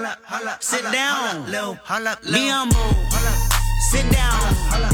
Sit down, Leon, sit down.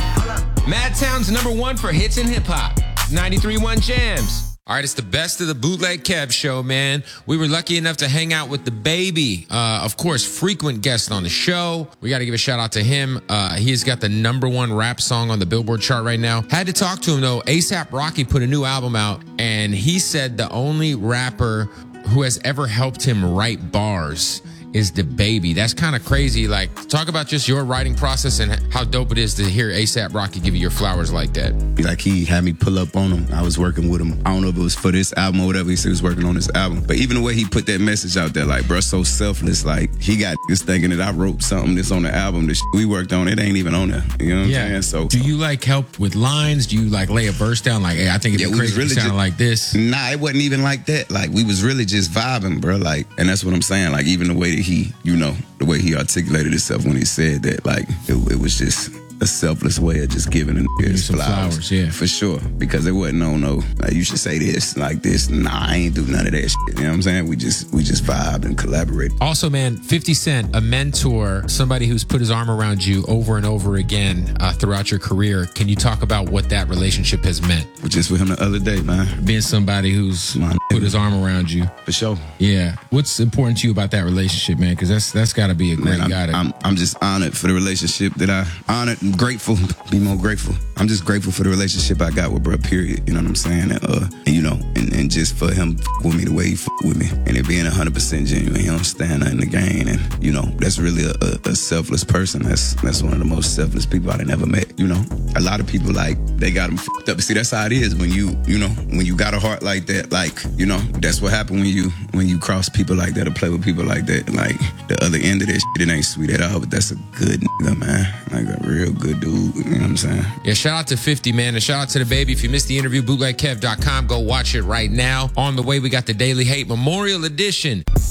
Madtown's #1 for hits and hip hop. 93.1 Jams. All right, it's the best of the Bootleg Kev show, man. We were lucky enough to hang out with the baby. Of course, frequent guest on the show. We got to give a shout out to him. He's got the #1 rap song on the Billboard chart right now. Had to talk to him, though. A$AP Rocky put a new album out, and he said the only rapper who has ever helped him write bars is the baby. That's kind of crazy. Like, talk about just your writing process and how dope it is to hear A$AP Rocky give you your flowers like that. Like, he had me pull up on him. I was working with him. I don't know if it was for this album or whatever. He said he was working on this album. But even the way he put that message out there, like, bro, so selfless. Like, he got this thinking that I wrote something that's on the album. The we worked on, it ain't even on there. You know what I'm saying? So, do you, like, help with lines? Do you, like, lay a verse down? Like, hey, I think it'd be crazy if it sounded like this. Nah, it wasn't even like that. Like, we was really just vibing, bro. Like, and that's what I'm saying. Like, even the way that he, you know, the way he articulated himself when he said that, like, it was just a selfless way of just giving his flowers. Yeah. For sure. Because it wasn't no, like, you should say this, like this. Nah, I ain't do none of that shit. You know what I'm saying? We just vibed and collaborated. Also, man, 50 Cent, a mentor, somebody who's put his arm around you over and over again throughout your career. Can you talk about what that relationship has meant? Just with him the other day, man. Being somebody who's put his arm around you. For sure. Yeah. What's important to you about that relationship, man? Because that's got to be a great guy. I'm just honored for the relationship that I honored and grateful. Be more grateful. I'm just grateful for the relationship I got with bro, period. You know what I'm saying? And you know, and just for him with me the way he with me. And it being 100% genuine. He don't stand nothing to gain. And, you know, that's really a selfless person. That's one of the most selfless people I've ever met. You know, a lot of people, like, they got them fucked up. See, that's how it is when you know, when you got a heart like that, like, you know, that's what happened when you cross people like that or play with people like that. Like, the other end of that shit, it ain't sweet at all, but that's a good nigga, man. Like, a real good dude. You know what I'm saying? Yeah, shout out to 50, man, and shout out to the baby. If you missed the interview, bootlegkev.com, go watch it right now. On the way, we got the Daily Hate Memorial Edition.